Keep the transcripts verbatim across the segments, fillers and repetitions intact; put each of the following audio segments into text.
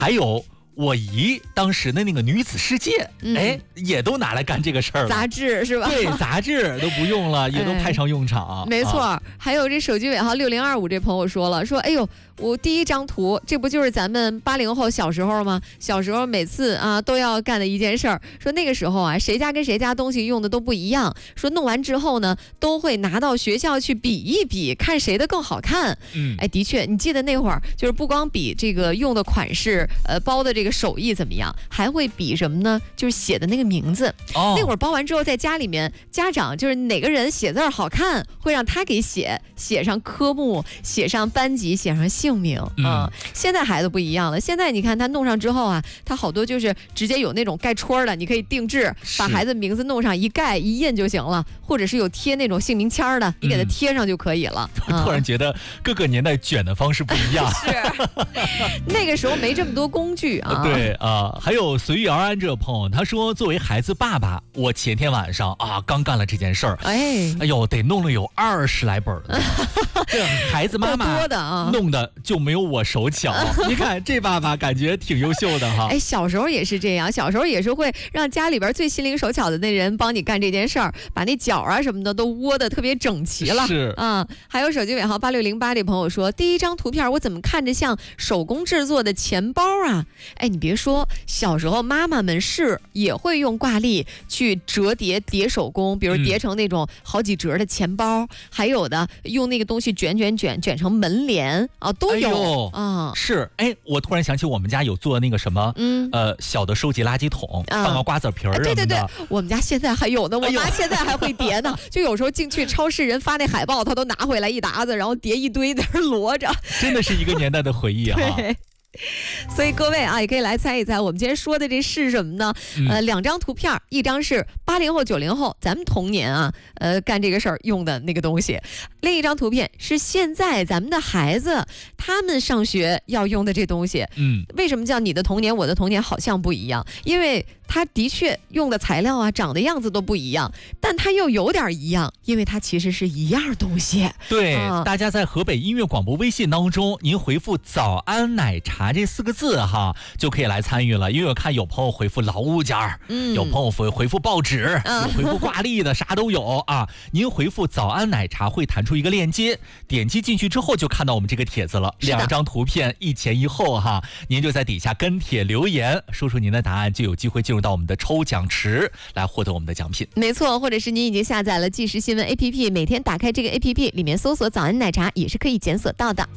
还有我姨当时的那个女子世界， 嗯、 哎，也都拿来干这个事儿了。 杂志是吧？ 对，杂志都不用了，也都派上用场。 哎、没错、 啊， 还有这手机尾号六零二五这朋友说了，说哎呦，我第一张图，这不就是咱们八零后小时候吗？小时候每次啊都要干的一件事儿。说那个时候啊，谁家跟谁家东西用的都不一样。说弄完之后呢，都会拿到学校去比一比，看谁的更好看。 嗯， 哎，的确，你记得那会儿就是不光比这个用的款式，呃，包的这个手艺怎么样，还会比什么呢？就是写的那个名字。 哦， 那会儿包完之后，在家里面，家长就是哪个人写字儿好看，会让他给写，写上科目，写上班级，写上姓名。嗯，呃、现在孩子不一样了，现在你看他弄上之后啊，他好多就是直接有那种盖戳的，你可以定制，把孩子名字弄上一盖一印就行了，或者是有贴那种姓名签的，你给他贴上就可以了。 嗯、突然觉得各个年代卷的方式不一样。 是，那个时候没这么多工具啊。 对啊，还有随遇而安这个朋友，他说作为孩子爸爸，我前天晚上啊刚干了这件事儿，哎，哎呦，得弄了有二十来本了。这孩子妈妈多的啊， 弄的就没有我手巧。你看这爸爸感觉挺优秀的哈。 哎，小时候也是这样，小时候也是会让家里边最心灵手巧的那人帮你干这件事儿，把那角啊什么的都窝得特别整齐了。 是啊、嗯，还有手机尾号八六零八这朋友说，第一张图片我怎么看着像手工制作的钱包啊？哎，你别说，小时候妈妈们是也会用挂历去折叠叠手工，比如叠成那种好几折的钱包，嗯、还有的用那个东西卷卷卷卷成门帘啊，都有啊、哎嗯。是，哎，我突然想起我们家有做那个什么，嗯，呃，小的收集垃圾桶，嗯、放个瓜子皮儿、啊。 对对对，我们家现在还有呢，我妈现在还会叠呢。哎、就有时候进去超市人发那海报，她都拿回来一沓子，然后叠一堆在那摞着。 真的是一个年代的回忆哈。 对。所以各位啊，也可以来猜一猜，我们今天说的这是什么呢？嗯、呃，两张图片，一张是八零后、九零后，咱们童年啊，呃，干这个事儿用的那个东西；另一张图片是现在咱们的孩子他们上学要用的这东西。嗯，为什么叫你的童年，我的童年好像不一样？因为它的确用的材料啊，长的样子都不一样，但它又有点一样，因为它其实是一样东西。 对，嗯、大家在河北音乐广播微信当中，您回复“早安奶茶”这四个字哈，就可以来参与了。因为我看有朋友回复老物件儿，嗯，有朋友回回复报纸，嗯、有回复挂历的，啥都有啊。您回复“早安奶茶”会弹出一个链接，点击进去之后就看到我们这个帖子了，两张图片一前一后哈，您就在底下跟帖留言，说出您的答案，就有机会进入到我们的抽奖池来获得我们的奖品。 没错，或者是您已经下载了即时新闻 A P P， 每天打开这个 A P P 里面搜索早安奶茶也是可以检索到的。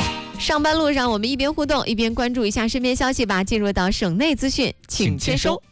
上班路上我们一边互动一边关注一下身边消息吧，进入到省内资讯请签收。